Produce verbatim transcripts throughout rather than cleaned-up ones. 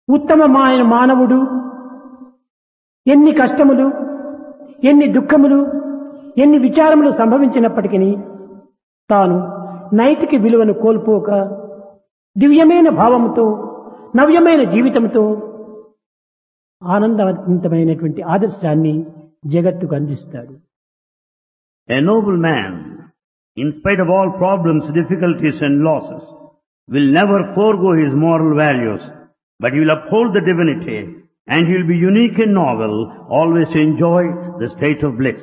ఉత్తమమైన మానవుడు ఎన్ని కష్టములు, ఎన్ని దుఃఖములు, ఎన్ని విచారములు సంభవించినప్పటికీ తాను నైతిక విలువను కోల్పోక దివ్యమైన భావముతో నవ్యమైన జీవితంతో ఆనందవంతమైనటువంటి ఆదర్శాన్ని జగత్తుకు అందిస్తాడు. A noble man, in spite of all problems, difficulties and losses, will never forego his moral values, but he will uphold the divinity and he will be unique and novel, always enjoy the state of bliss.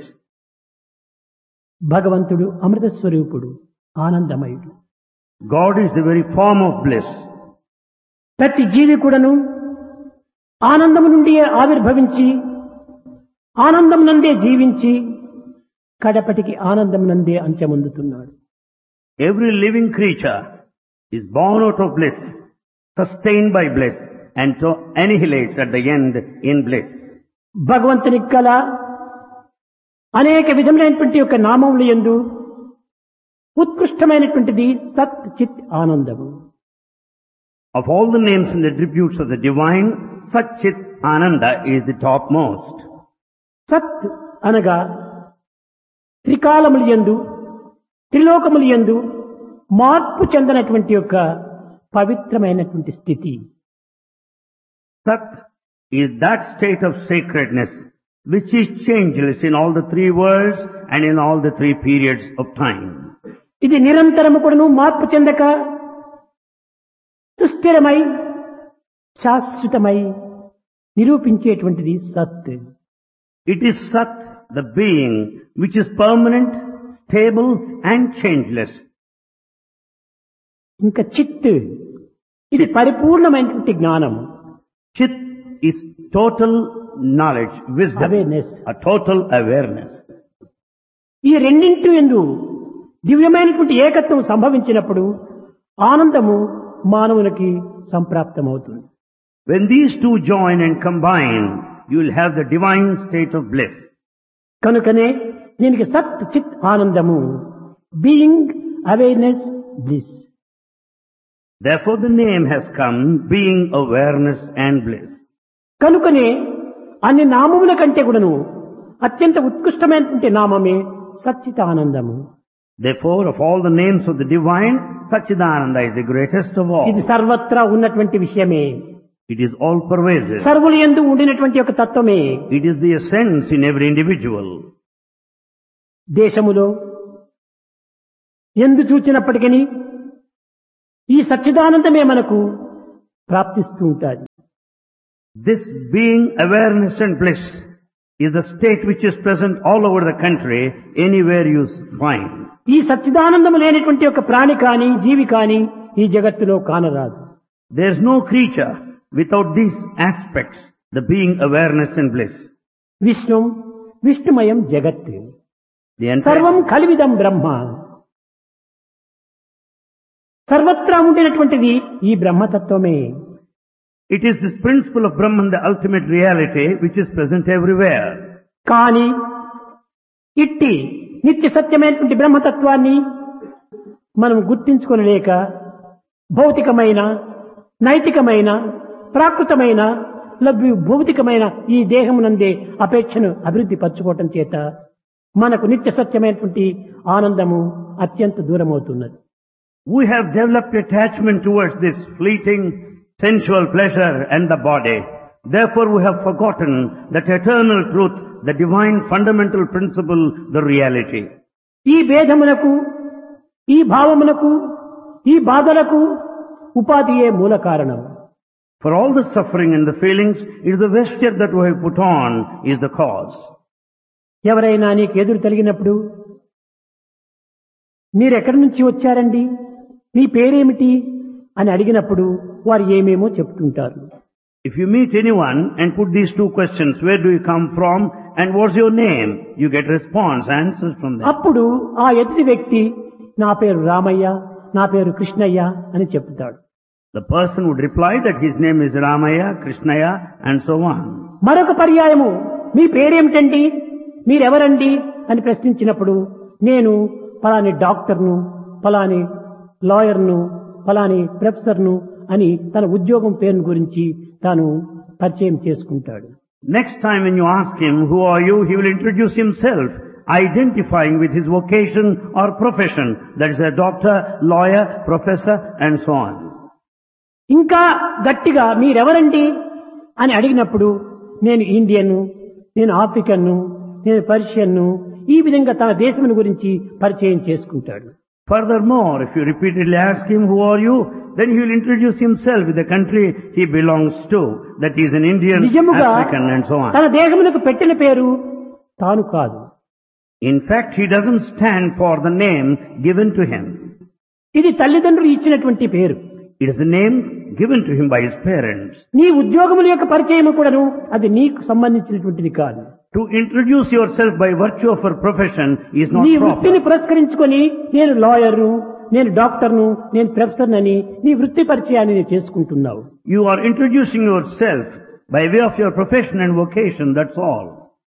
భగవంతుడు అమృత స్వరూపుడు, ఆనందమయుడు. God is the very form of bliss. ప్రతి జీవి కూడాను ఆనందము నుండి ఆవిర్భవించి ఆనందం నందే జీవించి కడపటికి ఆనందం నందే అంత్యమొందుతున్నాడు. Every living creature is born out of bliss, sustained by bliss, and to annihilates at the end in bliss. భగవంతునికి గల అనేక విధములైనటువంటి యొక్క నామములు యందు ఉత్కృష్టమైనటువంటిది సత్ చిత్ ఆనందము. Of all the names and attributes of the divine, Sat Chit Ananda is the topmost. సత్ అనగా త్రికాలములు యందు త్రిలోకములు యందు మార్పు చెందనటువంటి యొక్క పవిత్రమైనటువంటి స్థితి. Sat is that state of sacredness which is changeless in all the three worlds and in all the three periods of time. ఇది నిరంతరము కూడాను మార్పు చెందక సుస్థిరమై శాశ్వతమై నిరూపించేటువంటిది సత్. It is Sat, the being, which is permanent, stable and changeless. ఇంకా చిత్ ఇది పరిపూర్ణమైనటువంటి జ్ఞానం. Chit is total knowledge, wisdom, Awareness. a total awareness. ఈ రెండింటి యందు దివ్యమైనటువంటి ఏకత్వం సంభవించినప్పుడు ఆనందము మానవునికి సంప్రాప్తమవుతుంది. When these two join and combine, you will have the divine state of bliss. కనుకనే దీనికి సత్ చిత్ ఆనందము, being awareness bliss. Therefore the name has come, being awareness and bliss. కనుకనే అన్ని నామముల కంటే కూడాను అత్యంత ఉత్కృష్టమైనటువంటి నామమే సచ్చిత ఆనందము. Therefore, of all the names of the divine, Satchidananda is the greatest of all. ఇది సర్వత్రా ఉన్నటువంటి విషయమే. It is all pervasive. సర్వులు యందు ఉండినటువంటి ఒక తత్వమే. It is the essence in every individual. దేశములో ఎందు చూచినప్పటికీ ఈ సచ్చిదానందమే మనకు ప్రాప్తిస్తూ ఉంటుంది. This being awareness and bliss is the state which is present all over the country, anywhere you find. ఈ సచ్చిదానందము లేనటువంటి ఒక ప్రాణి కాని జీవి కాని ఈ జగత్తులో కానరాదు. There is no creature without these aspects, the being awareness and bliss. విష్ణుం విష్ణుమయం జగత్, The entire, సర్వం కలివిదం బ్రహ్మ. సర్వత్రా ఉండినటువంటిది ఈ బ్రహ్మతత్వమే. it is this principle of Brahman, the ultimate reality, which is present everywhere. కానీ ఇట్టి నిత్య సత్యమైనటువంటి బ్రహ్మతత్వాన్ని మనం గుర్తించుకొనలేక భౌతికమైన నైతికమైన ప్రాకృతమైన లభ్యు భౌతికమైన ఈ దేహమునందే అపేక్షను అభివృద్ధి పరచుకోవటం చేత మనకు నిత్య సత్యమైనటువంటి ఆనందము అత్యంత దూరమవుతున్నది. We have developed attachment towards this fleeting sensual pleasure and the body. Therefore we have forgotten that eternal truth, the divine fundamental principle, the reality. ఈ భేదమునకు ఈ భావమునకు ఈ బాధలకు ఉపాధియే మూల కారణం. For all the suffering and the feelings, it is the vesture that we have put on is the cause. ఎవరైనా నీకు ఎదురు తగిలినప్పుడు మీరెక్కడి నుంచి వచ్చారండి, మీ పేరేమిటి అని అడిగినప్పుడు వారు ఏమేమో చెప్తుంటారు. If you meet anyone and put these two questions, where do you come from and what's your name, you get response, answers from them. అప్పుడు ఆ ఎదుటి వ్యక్తి నా పేరు రామయ్య, నా పేరు కృష్ణయ్య అని చెప్తాడు. The person would reply that his name is Ramaya, Krishnaya and so on. మరొక పర్యాయము మీ పేరేమిటండి, మీరెవరండి అని ప్రశ్నించినప్పుడు నేను ఫలాని డాక్టర్ను, ఫలాని లాయర్ను, ఫలాని ప్రొఫెసర్ను అని తన ఉద్యోగం పేరు గురించి తాను పరిచయం చేసుకుంటాడు. Next time when you ask him, who are you, he will introduce himself, identifying with his vocation or profession. That is a doctor, lawyer, professor, and so on. ఇంకా గట్టిగా మీరెవరండి అని అడిగినప్పుడు నేను ఇండియన్, నేను ఆఫ్రికన్ను, నేను పర్షియన్ను, ఈ విధంగా తన దేశం గురించి పరిచయం చేసుకుంటాడు. Furthermore, if you repeatedly ask him, who are you, then he will introduce himself with the country he belongs to. That he is an Indian, నిజముగా African, and so on. తన దేశమునకు పెట్టిన పేరు తాను కాదు. In fact, he doesn't stand for the name given to him. ఇది తల్లిదండ్రులు ఇచ్చినటువంటి పేరు. It is a name given to him by his parents. నీ ఉద్యోగముల యొక్క పరిచయం కూడాను అది నీకు సంబంధించినటువంటిది కాదు. To introduce yourself by virtue of your profession is not నీ proper. వృత్తిని పురస్కరించుకొని నేను లాయర్ను, నేను డాక్టర్ను, నేను ప్రొఫెసర్ అని నీ వృత్తి పరిచయాన్ని నీవు చేసుకుంటున్నావు. You are introducing yourself by way of your profession and vocation, that's all.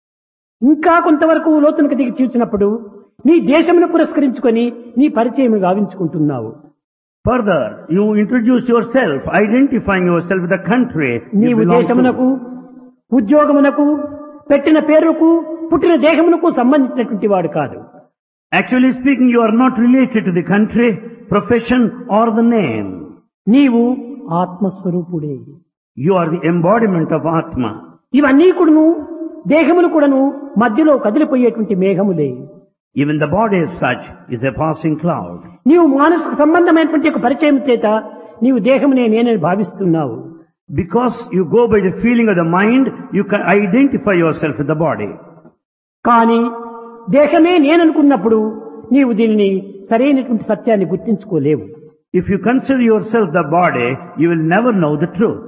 ఇంకా కొంతవరకు లోతునికి దిగి చూసినప్పుడు నీ దేశమును పురస్కరించుకొని నీ పరిచయం గావించుకుంటున్నావు. Further, you introduce yourself, identifying yourself with the country you నీవు belong దేశమునకు, to. ఉద్యోగమునకు, పెట్టిన పేరుకు, పుట్టిన దేహమునకు సంబంధించినటువంటి వాడు కాదు. Actually speaking, you are not related to the country, profession, or the name. నీవు ఆత్మస్వరూపుడే. You are the embodiment of Atma. ఇవన్నీ కూడాను దేహములు కూడాను మధ్యలో కదిలిపోయేటువంటి మేఘములే. Even the body as such is a passing cloud. నీవు మానసిక సంబంధమైనటువంటి ఒక పరిచయం చేత నీవు దేహమునే నేనని భావిస్తున్నావు. Because you go by the feeling of the mind, you can identify yourself with the body. కానీ దేహమే నేననుకున్నప్పుడు నీవు దీనిని సరైనటువంటి సత్యాన్ని గుర్తించుకోలేవు. If you consider yourself the body, you will never know the truth.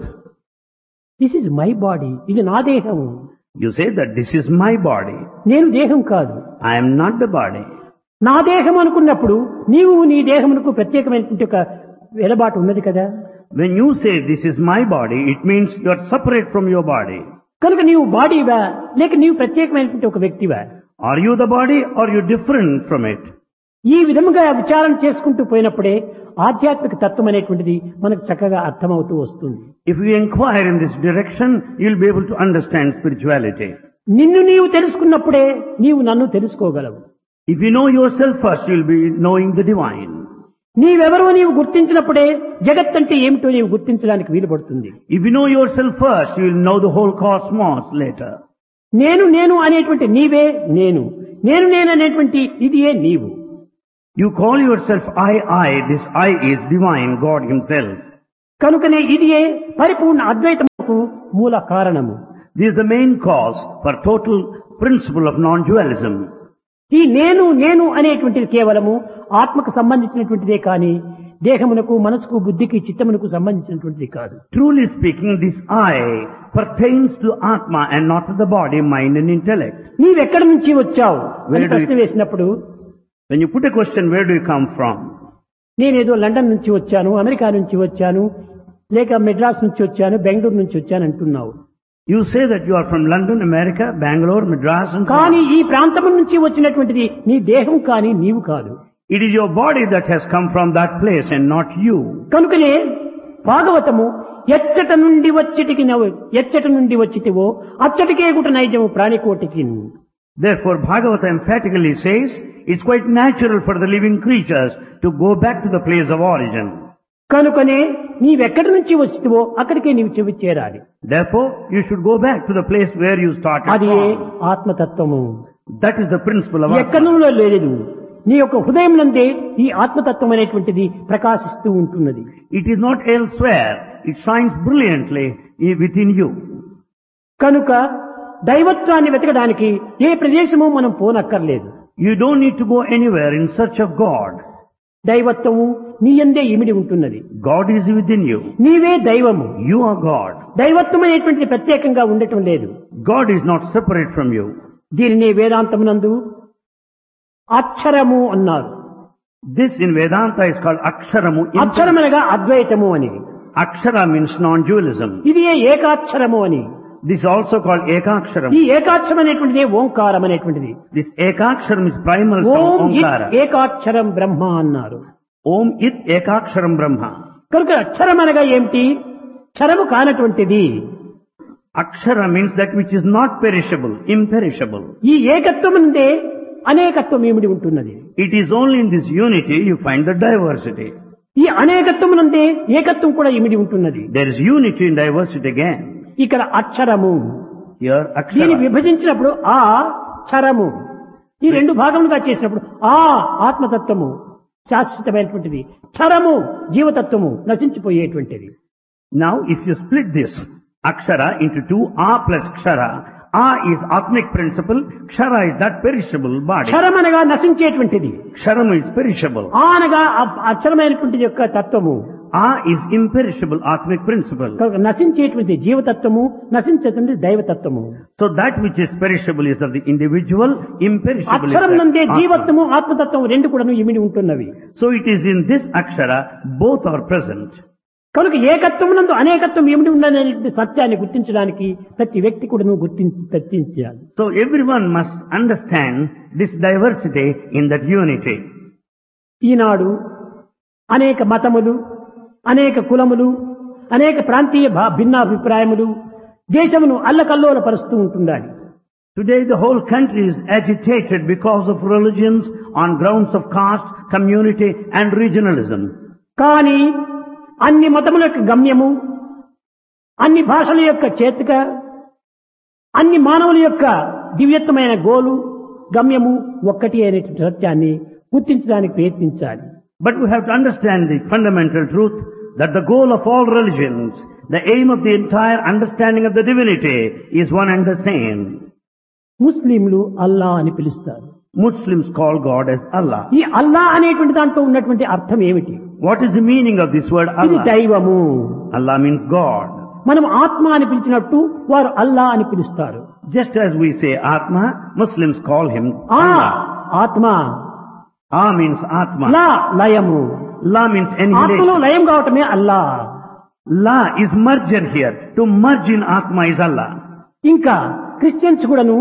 This is my body, ఇది నా దేహము. You say that this is my body. నేను దేహం కాదు. I am not the body. నా దేహం అనుకున్నప్పుడు నీవు నీ దేహమునకు ప్రత్యేకమైనటువంటి ఒక వెలబాటు ఉన్నది కదా. When you say this is my body, it means you are separate from your body. కనుక నీవు బాడీవా లేక నీవు ప్రత్యేకమైనటువంటి ఒక వ్యక్తివా? Are you the body or you different from it? ఈ విధముగా విచారణ చేసుకుంటూ పోయినప్పుడే ఆధ్యాత్మిక తత్వం అనేటువంటిది మనకు చక్కగా అర్థమవుతూ వస్తుంది. If you inquire in this direction, you will be able to understand spirituality. నిన్ను నీవు తెలుసుకున్నప్పుడే నీవు నన్ను తెలుసుకోగలవు. If you know yourself first, you will be knowing the divine. నీవెవరో నీవు గుర్తించినప్పుడే జగత్తంటే ఏమిటో నీవు గుర్తించడానికి వీలు పడుతుంది. If you know yourself first, you will know the whole cosmos later. నేను నేను అనేటువంటి నీవే నేను, నేను నేను అనేటువంటి ఇదియే నీవు. You call yourself I, I. This I is divine, God himself. కనుకనే ఇదియే పరిపూర్ణ అద్వైతముకు మూల కారణము. This is the main cause for total principle of non-dualism. ఈ నేను నేను అనేటువంటిది కేవలము ఆత్మకు సంబంధించినటువంటిదే కానీ దేహమునకు, మనసుకు, బుద్ధికి, చిత్తమునకు సంబంధించినటువంటిది కాదు. Truly speaking, this I pertains to Atma and not to the body, mind and intellect. నీవెక్కడి నుంచి వచ్చావు Where అని do you- ప్రశ్న వేసినప్పుడు When you put a question, where do you come from? నేనేదో లండన్ నుంచి వచ్చాను, అమెరికా నుంచి వచ్చాను, లేక మెడ్రాస్ నుంచి వచ్చాను, బెంగళూరు నుంచి వచ్చాను అంటున్నావు. You say that you are from London, America, Bangalore, Madras and so కానీ on. ఈ ప్రాంతం నుంచి వచ్చినటువంటిది నీ దేహం కానీ నీవు కాదు. It is your body that has come from that place and not you. కనుకనే భాగవతము ఎచ్చట నుండి వచ్చటికి నవ్వు ఎచ్చట నుండి వచ్చితివో అచ్చటికే గుట నైజము ప్రాణికోటికి. Therefore, Bhagavata emphatically says, it's quite natural for the living creatures to go back to the place of origin. కనుకనే నీవెక్కడి నుంచి వచ్చితివో అక్కడికే నీవు చెవి చేరాలి. Therefore, you should go back to the place where you started అది from. ఆత్మతత్వము. That is the principle of ఎక్కడో Atma. లేదు, నీ యొక్క హృదయం నందే ఈ ఆత్మతత్వం అనేటువంటిది ప్రకాశిస్తూ ఉంటున్నది. It is not elsewhere. It shines brilliantly within you. కనుక దైవత్వాన్ని వెతకడానికి ఏ ప్రదేశము మనం పోనక్కర్లేదు. You don't need to go anywhere in search of God. దైవత్వము నీ యందే ఇమిడి ఉంటున్నది. God is within you. నీవే దైవము. You are God. దైవత్వం అనేటువంటిది ప్రత్యేకంగా ఉండటం లేదు. God is not separate from you. దీనిని వేదాంతమునందు అక్షరము అన్నారు. This in Vedanta is called Aksharamu. అక్షరమనగా అద్వైతము అని. Akshara means non-dualism. ఇది ఏకాక్షరము అని. This is also called Ekaksharam. ఈ ఏకాక్షరం అనేటువంటిది ఓంకారం అనేటువంటిది. This Ekaksharam is primal Om from ఇత్ Omkara. ఏకాక్షరం బ్రహ్మ అన్నారు. Om it Ekaksharam Brahma. కనుక అక్షరం అనగా ఏమిటి? క్షరము కానటువంటిది. Akshara means that which is not perishable, imperishable. ఈ ఏకత్వం నుండే అనేకత్వం ఏమిడి ఉంటున్నది. It is only in this unity you find the diversity. ఈ అనేకత్వం నుండే ఏకత్వం కూడా ఇమిడి ఉంటున్నది. There is unity in diversity again. ఇక్కడ అక్షరము Here, దీన్ని Akshara. విభజించినప్పుడు ఆ క్షరము ఈ రెండు భాగములుగా చేసినప్పుడు ఆ ఆత్మతత్వము శాశ్వతమైనటువంటిది, క్షరము జీవతత్వము నశించిపోయేటువంటిది. Now, if you split this Akshara into two, A plus Kshara, A is Atmic principle, Kshara is that perishable body. క్షరం అనగా నశించేటువంటిది, Ksharam is perishable. ఆ అనగా అ- అక్షరమైనటువంటి యొక్క తత్వము. A is imperishable Atmic principle. కనుక నశించేటువంటి జీవతత్వము, నశించేటువంటి దైవతత్వము. So that which is perishable is of the individual, imperishable is అక్షరం నందే that Atma. జీవత్వము ఆత్మతత్వం రెండు కూడా ఇమిడి ఉంటున్నవి. So it is in this Akshara, both are present. కనుక ఏకత్వం నందు అనేకత్వం ఏమిటి ఉండనేటువంటి సత్యాన్ని గుర్తించడానికి ప్రతి వ్యక్తి కూడా గుర్తించి గుర్తించాలి. So everyone must understand this diversity in that unity. ఈనాడు అనేక మతములు, అనేక కులములు, అనేక ప్రాంతీయ భా- భిన్నాభిప్రాయములు దేశమును అల్లకల్లోల పరుస్తూ ఉంటున్నాయి. Today the whole country is agitated because of religions on grounds of caste, community and regionalism. కానీ అన్ని మతముల యొక్క గమ్యము, అన్ని భాషల యొక్క చేతిక, అన్ని మానవుల యొక్క దివ్యత్వమైన గోలు గమ్యము ఒక్కటి అనేటువంటి సత్యాన్ని గుర్తించడానికి ప్రయత్నించాలి. But we have to understand the fundamental truth that the goal of all religions, the aim of the entire understanding of the divinity is one and the same. ముస్లింలు అల్లా అని పిలుస్తారు. Muslims call God as Allah. ఈ అల్లా అనేటువంటి దాంట్లో ఉన్నటువంటి అర్థం ఏమిటి? What is the meaning of this word ఇది Allah? దైవము. Allah means God. మనం ఆత్మ అని పిలిచినట్టు వారు అల్లా అని పిలుస్తారు. Just as we say Atma, Muslims call him ఆ Allah. ఆత్మ, A means Atma. లా లయము. La means ఆత్మలో annihilation. లయం కావటమే అల్లా. La is merger here. To merge in Atma is Allah. ఇంకా క్రిస్టియన్స్ కూడాను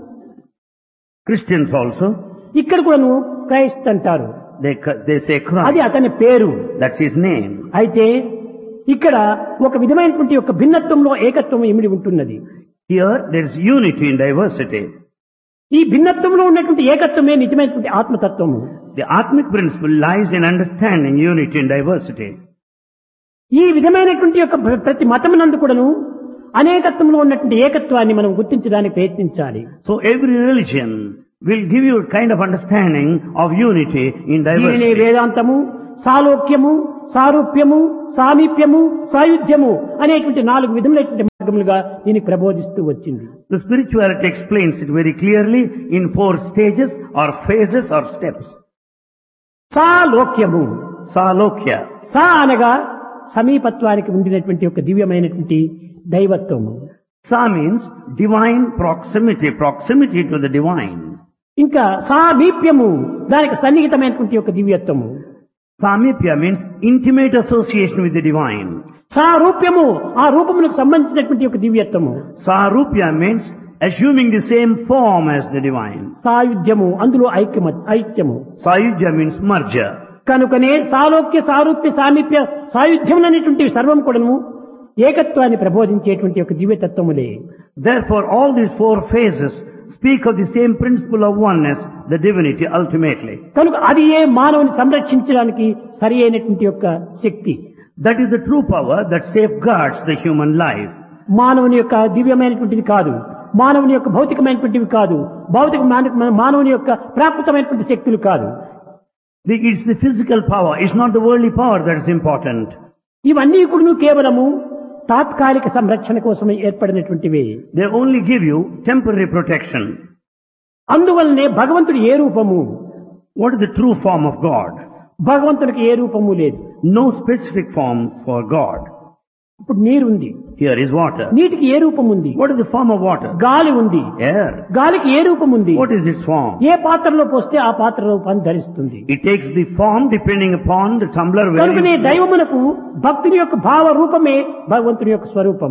Christians also, ఇక్కడ కూడాను క్రైస్ట్ అంటారు. they, they say అది Christ. అతని పేరు. That's his name. అయితే ఇక్కడ ఒక విధమైనటువంటి యొక్క భిన్నత్వంలో ఏకత్వం ఇమిడి ఉంటున్నది. Here there is unity in diversity. ఈ భిన్నత్వంలో ఉన్నటువంటి ఏకత్వమే నిజమైనటువంటి ఆత్మతత్వము. The Atmic principle lies in understanding unity in diversity. ఈ విధమైనటువంటి యొక్క ప్ర- ప్రతి మతమునందు కూడాను అనేకత్వంలో ఉన్నటువంటి ఏకత్వాన్ని మనం గుర్తించడానికి ప్రయత్నించాలి. So every religion will give you a kind of understanding of unity in దీనినే diversity. వేదాంతము, సాలోక్యము, సారూప్యము, సామీప్యము, సాయుధ్యము అనేటువంటి నాలుగు విధములైనటువంటి మార్గములుగా దీన్ని ప్రబోధిస్తూ వచ్చింది. The spirituality explains it very clearly in four stages or phases or steps. సాలోక్యము, Salokya. సా అనగా సమీపత్వానికి ఉండినటువంటి ఒక దివ్యమైనటువంటి దైవత్వము. Sa means divine proximity, proximity to the divine. ఇంకా సామీప్యము దానికి సన్నిహితమైనటువంటి ఒక దివ్యత్వము. Samipya means intimate association with the divine. సారూప్యము ఆ రూపములకు సంబంధించినటువంటి ఒక దివ్యత్వము. Sarupya means assuming the same form as the divine. సాయుధ్యము అందులో ఐక్యమ ఐక్యము. Sayujya means merger. కనుకనే సాలోక్య, సారూప్య, సామీప్య, సాయుధ్యం అనేటువంటి సర్వం కూడాను ఏకత్వాన్ని ప్రబోధించేటువంటి ఒక దివ్యతత్వములే. Therefore all these four phases speak of the same principle of oneness, the divinity ultimately. కనుక అది ఏ మానవుని సంరక్షించడానికి సరి అయినటువంటి యొక్క శక్తి. That is the true power that safeguards the human life. మానవుని యొక్క దివ్యమైనటువంటిది కాదు, మానవుని యొక్క భౌతికమైనటువంటివి కాదు, భౌతిక మాన- మానవుని యొక్క ప్రాకృతమైనటువంటి శక్తులు కాదు. The- It's the physical power, it's not the worldly power that is important. ఇవన్నీ కూడా కేవలము తాత్కాలిక సంరక్షణ కోసమే ఏర్పడినటువంటివే. They only give you temporary protection. అందువల్లనే భగవంతుడు ఏ రూపము, What is the true form of God? భగవంతునికి ఏ రూపము లేదు. No specific form for God. ఇప్పుడు నీరుంది, Here is water. నీటికి ఏ రూపం ఉంది? What is the form of water? గాలి ఉంది, Air. గాలికి ఏ రూపం ఉంది? What is its form? ఏ పాత్రలో పోస్తే ఆ పాత్ర రూపాన్ని ధరిస్తుంది. It takes the form depending upon the tumbler కనుకనే where you... దైవమునకు భక్తుని యొక్క భావ రూపమే భగవంతుని యొక్క స్వరూపము.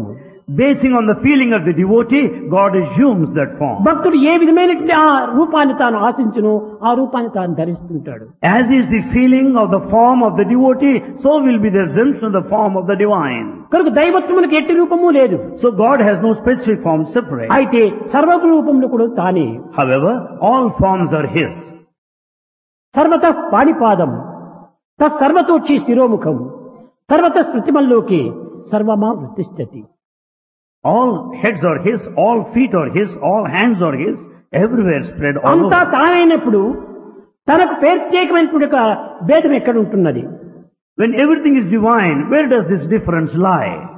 basing on the feeling of the devotee, God assumes that form. భక్తుడు ఏ విధమైనటువంటి ఆ రూపాన్ని తాను ఆశించును ఆ రూపాన్ని తాను ధరిస్తుంటాడు. As is the feeling of the form of the devotee, so will be the assumption of the form of the divine. కనుక దైవత్వమునకు ఎట్టి రూపము లేదు. So God has no specific form separate. అయితే సర్వ రూపములు కూడా తానే. However, all forms are His. సర్వత పాణిపాదం తత్సర్వతోక్షి శిరోముఖం సర్వత స్మృతిమల్లోకి సర్వమా వృత్తిష్టతి. All heads are His, all feet are His, all hands are His, everywhere spread all అంతా over. తానైనప్పుడు తనకు ప్రత్యేకమైనటువంటి ఒక భేదం ఎక్కడ ఉంటున్నది? When everything is divine, where does this difference lie?